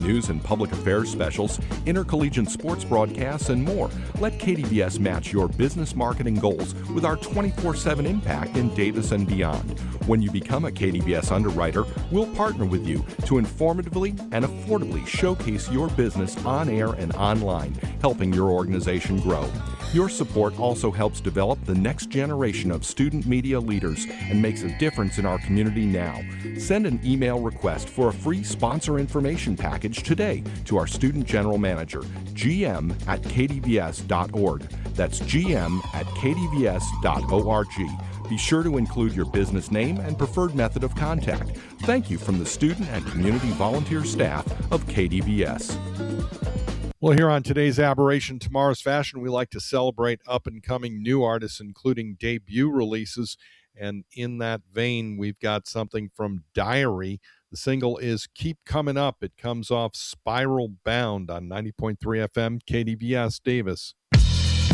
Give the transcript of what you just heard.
News and public affairs specials, intercollegiate sports broadcasts, and more. Let KDVS match your business marketing goals with our 24/7 impact in Davis and beyond. When you become a KDVS underwriter, we'll partner with you to informatively and affordably showcase your business on air and online, helping your organization grow. Your support also helps develop the next generation of student media leaders and makes a difference in our community now. Send an email request for a free sponsor information package today to our student general manager, gm@kdvs.org. That's gm@kdvs.org. Be sure to include your business name and preferred method of contact. Thank you from the student and community volunteer staff of KDVS. Well, here on today's Aberration, Tomorrow's Fashion, we like to celebrate up-and-coming new artists, including debut releases. And in that vein, we've got something from Diary. The single is Keep Coming Up. It comes off Spiral Bound on 90.3 FM, KDVS, Davis.